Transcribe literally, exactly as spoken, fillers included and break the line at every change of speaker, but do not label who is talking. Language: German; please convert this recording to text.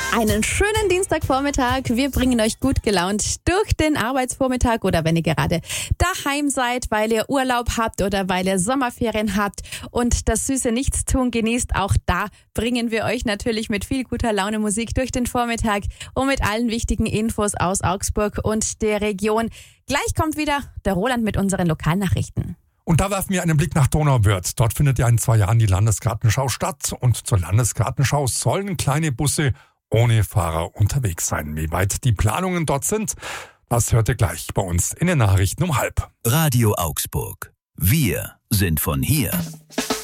Einen schönen Dienstagvormittag. Wir bringen euch gut gelaunt durch den Arbeitsvormittag oder wenn ihr gerade daheim seid, weil ihr Urlaub habt oder weil ihr Sommerferien habt und das süße Nichtstun genießt. Auch da bringen wir euch natürlich mit viel guter Laune Musik durch den Vormittag und mit allen wichtigen Infos aus Augsburg und der Region. Gleich kommt wieder der Roland mit unseren Lokalnachrichten.
Und da werfen wir einen Blick nach Donauwörth. Dort findet ja in zwei Jahren die Landesgartenschau statt. Und zur Landesgartenschau sollen kleine Busse ohne Fahrer unterwegs sein. Wie weit die Planungen dort sind, das hört ihr gleich bei uns in den Nachrichten um halb.
Radio Augsburg. Wir sind von hier.